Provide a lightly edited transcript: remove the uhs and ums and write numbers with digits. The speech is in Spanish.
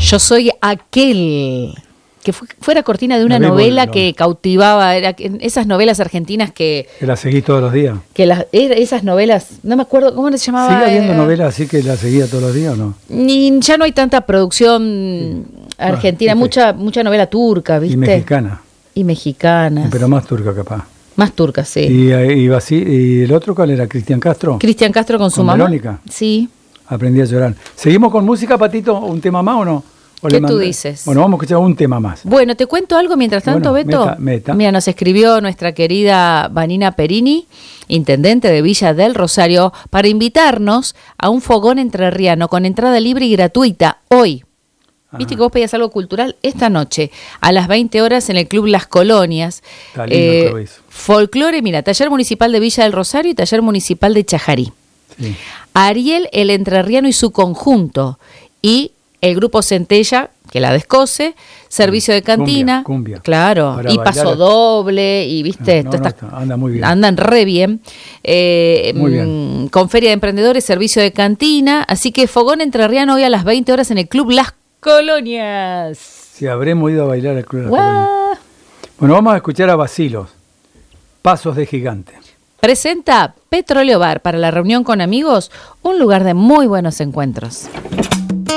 Yo soy aquel que fuera cortina de una novela que cautivaba, esas novelas argentinas que la seguí todos los días. Esas novelas, no me acuerdo cómo se llamaba. ¿Sigue habiendo novelas así que la seguía todos los días o no? Ya no hay tanta producción argentina, mucha novela turca, ¿viste? Y mexicanas. Pero más turca capaz. Más turca, sí. ¿Y el otro cuál era? ¿Cristian Castro? Cristian Castro con su mamá. Verónica. Sí. Aprendí a llorar. ¿Seguimos con música, Patito? ¿Un tema más o no? ¿Qué tú dices? Bueno, vamos a escuchar un tema más. Bueno, te cuento algo mientras tanto, Beto. Meta. Mira, nos escribió nuestra querida Vanina Perini, intendente de Villa del Rosario, para invitarnos a un fogón entrerriano con entrada libre y gratuita hoy. Viste que vos pedías algo cultural esta noche, a las 20 horas en el Club Las Colonias. Está lindo que folclore, mira, taller municipal de Villa del Rosario y taller municipal de Chajarí. Sí. Ariel el Entrerriano y su conjunto. Y el grupo Centella, que la descose, servicio de cantina, cumbia. Claro, para y paso doble, y viste, anda muy bien. Andan re bien. Muy bien. Con feria de emprendedores, servicio de cantina, así que fogón entrerriano hoy a las 20 horas en el Club Las Colonias. Sí, habremos ido a bailar al Club Las Colonias. Bueno, vamos a escuchar a Basilos, Pasos de Gigante. Presenta Petróleo Bar para la reunión con amigos, un lugar de muy buenos encuentros.